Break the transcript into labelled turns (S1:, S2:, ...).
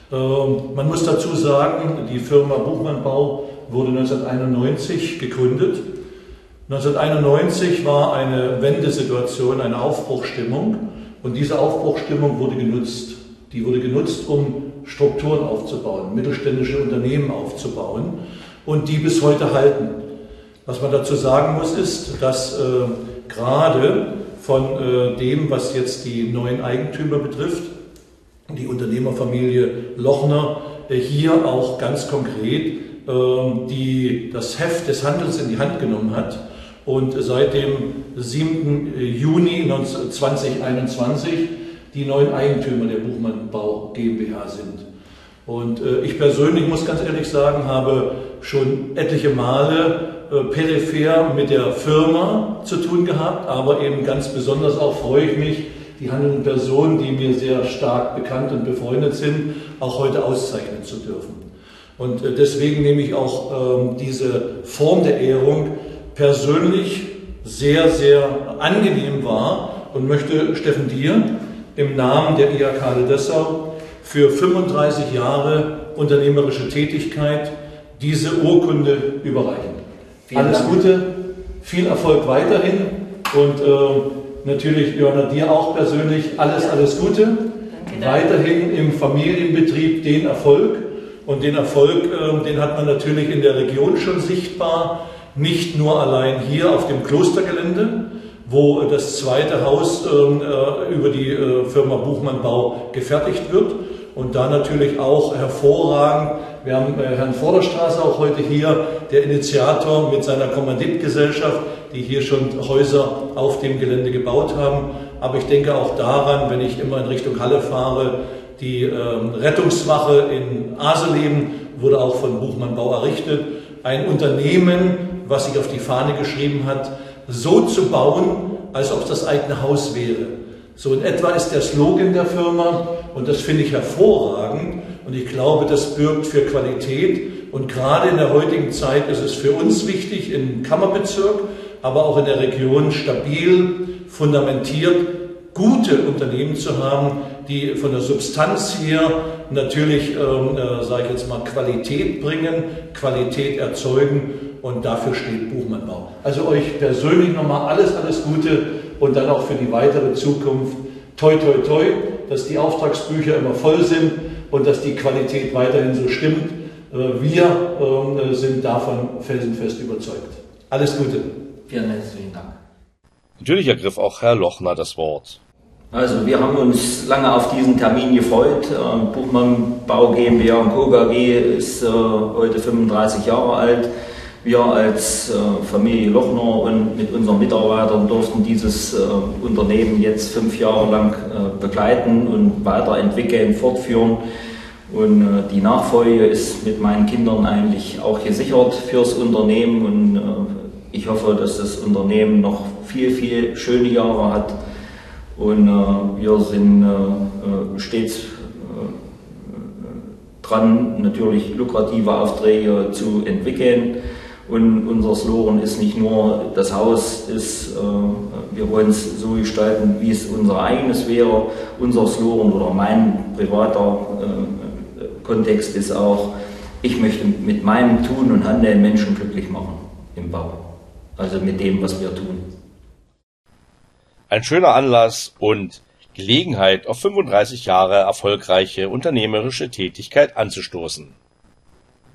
S1: Man muss dazu sagen, die Firma Buchmann Bau wurde 1991 gegründet. 1991 war eine Wendesituation, eine Aufbruchsstimmung, und diese Aufbruchsstimmung wurde genutzt. Die wurde genutzt, um Strukturen aufzubauen, mittelständische Unternehmen aufzubauen und die bis heute halten. Was man dazu sagen muss, ist, dass gerade von dem, was jetzt die neuen Eigentümer betrifft, die Unternehmerfamilie Lochner hier auch ganz konkret das Heft des Handels in die Hand genommen hat und seit dem 7. Juni 2021 die neuen Eigentümer der Buchmann Bau GmbH sind. Und ich persönlich, muss ganz ehrlich sagen, habe schon etliche Male peripher mit der Firma zu tun gehabt, aber eben ganz besonders auch freue ich mich, die handelnden Personen, die mir sehr stark bekannt und befreundet sind, auch heute auszeichnen zu dürfen. Und deswegen nehme ich auch diese Form der Ehrung persönlich sehr, sehr angenehm wahr und möchte Steffen dir im Namen der IHK Dessau für 35 Jahre unternehmerische Tätigkeit diese Urkunde überreichen. Alles Gute, viel Erfolg weiterhin und natürlich, Johanna, dir auch persönlich alles Gute. Weiterhin im Familienbetrieb den Erfolg. Und den Erfolg, den hat man natürlich in der Region schon sichtbar, nicht nur allein hier auf dem Klostergelände, wo das zweite Haus über die Firma Buchmann Bau gefertigt wird. Und da natürlich auch hervorragend, wir haben Herrn Vorderstraße auch heute hier, der Initiator mit seiner Kommanditgesellschaft, die hier schon Häuser auf dem Gelände gebaut haben. Aber ich denke auch daran, wenn ich immer in Richtung Halle fahre, die Rettungswache in Aseleben wurde auch von Buchmann Bau errichtet. Ein Unternehmen, was sich auf die Fahne geschrieben hat, so zu bauen, als ob es das eigene Haus wäre. So in etwa ist der Slogan der Firma und das finde ich hervorragend und ich glaube, das bürgt für Qualität und gerade in der heutigen Zeit ist es für uns wichtig, im Kammerbezirk, aber auch in der Region stabil, fundamentiert, gute Unternehmen zu haben, die von der Substanz her natürlich, sage ich jetzt mal, Qualität bringen, Qualität erzeugen und dafür steht Buchmann Bau. Also euch persönlich nochmal alles Gute und dann auch für die weitere Zukunft. Toi, toi, toi, dass die Auftragsbücher immer voll sind und dass die Qualität weiterhin so stimmt. Wir sind davon felsenfest überzeugt. Alles Gute.
S2: Vielen herzlichen Dank.
S3: Natürlich ergriff auch Herr Lochner das Wort.
S2: Also wir haben uns lange auf diesen Termin gefreut. Buchmann Bau GmbH und Co. KG ist heute 35 Jahre alt. Wir als Familie Lochner und mit unseren Mitarbeitern durften dieses Unternehmen jetzt 5 Jahre lang begleiten und weiterentwickeln, fortführen. Und die Nachfolge ist mit meinen Kindern eigentlich auch gesichert fürs Unternehmen. Und ich hoffe, dass das Unternehmen noch viel schöne Jahre hat. Und wir sind stets dran, natürlich lukrative Aufträge zu entwickeln. Und unser Slogan ist nicht nur, das Haus ist, wir wollen es so gestalten, wie es unser eigenes wäre. Unser Slogan oder mein privater Kontext ist auch, ich möchte mit meinem Tun und Handeln Menschen glücklich machen im Bau. Also mit dem, was wir tun.
S3: Ein schöner Anlass und Gelegenheit, auf 35 Jahre erfolgreiche unternehmerische Tätigkeit anzustoßen.